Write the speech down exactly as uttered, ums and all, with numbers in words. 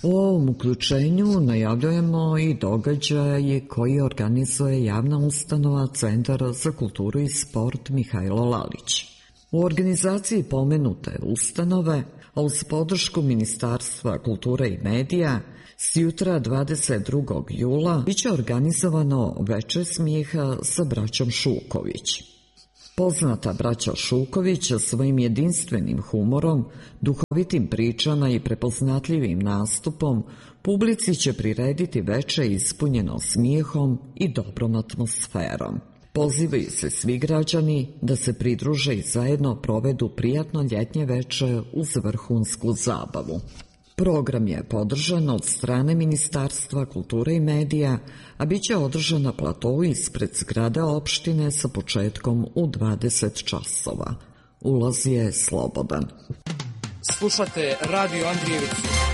U ovom uključenju najavljujemo i događaj koji organizuje javna ustanova Centar za kulturu i sport Mihajlo Lalić. U organizaciji pomenute ustanove, a uz podršku Ministarstva kulture i medija, s jutra dvadeset drugog jula biće organizovano veče smijeha sa braćom Šuković. Poznata braća Šuković svojim jedinstvenim humorom, duhovitim pričama i prepoznatljivim nastupom publici će prirediti veče ispunjeno smijehom i dobrom atmosferom. Pozivaju se svi građani da se pridruže i zajedno provedu prijatno ljetnje veče uz vrhunsku zabavu. Program je podržan od strane Ministarstva kulture i medija, a bit će održan na platovu ispred zgrade opštine sa početkom u dvadeset časova. Ulaz je slobodan. Slušate Radio Andrijevicu.